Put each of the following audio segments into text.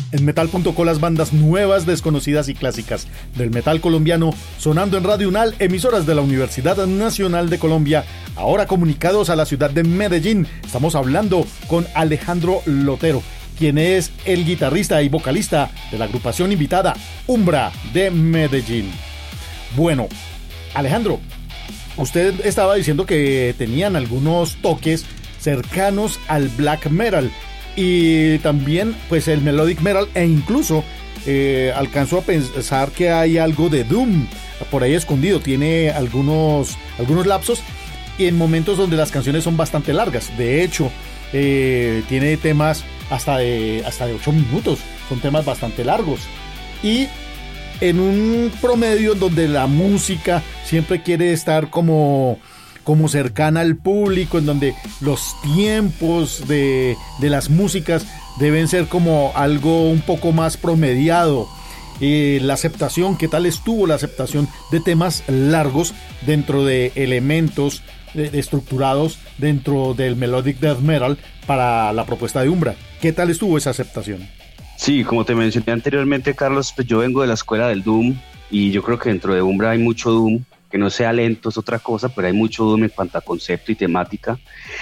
En Metal.co las bandas nuevas, desconocidas y clásicas del metal colombiano sonando en Radio Unal, emisoras de la Universidad Nacional de Colombia, ahora comunicados a la ciudad de Medellín. Estamos hablando con Alejandro Lotero, quien es el guitarrista y vocalista de la agrupación invitada Umbra de Medellín. Bueno, Alejandro, usted estaba diciendo que tenían algunos toques cercanos al black metal y también pues el melodic metal, e incluso alcanzo a pensar que hay algo de doom por ahí escondido. Tiene algunos lapsos y en momentos donde las canciones son bastante largas. De hecho, tiene temas hasta de 8 minutos, son temas bastante largos, y en un promedio en donde la música siempre quiere estar como cercana al público, en donde los tiempos de las músicas deben ser como algo un poco más promediado. La aceptación, ¿qué tal estuvo la aceptación de temas largos dentro de elementos estructurados dentro del melodic death metal para la propuesta de Umbra? ¿Qué tal estuvo esa aceptación? Sí, como te mencioné anteriormente, Carlos, pues yo vengo de la escuela del Doom y yo creo que dentro de Umbra hay mucho Doom. Que no sea lento es otra cosa, pero hay mucho Doom en cuanto a concepto y temática.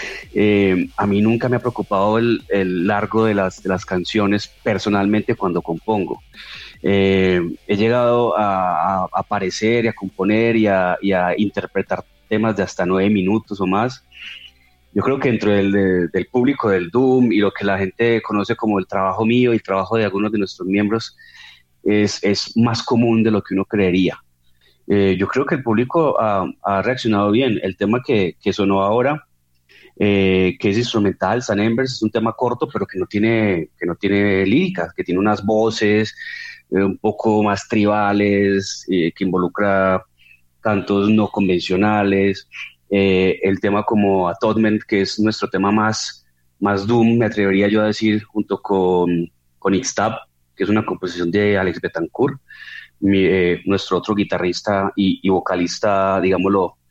A mí nunca me ha preocupado el largo de las canciones personalmente cuando compongo. He llegado a aparecer y a componer y a interpretar temas de hasta 9 minutos o más. Yo creo que dentro del público del Doom y lo que la gente conoce como el trabajo mío y el trabajo de algunos de nuestros miembros es más común de lo que uno creería. Yo creo que el público ha reaccionado bien. El tema que sonó ahora, que es instrumental, San Embers, es un tema corto, pero que no tiene lírica, que tiene unas voces un poco más tribales, que involucra cantos no convencionales. El tema como Atonement, que es nuestro tema más doom, me atrevería yo a decir, junto con Ixtab, que es una composición de Alex Betancourt. Nuestro otro guitarrista y vocalista, digámoslo,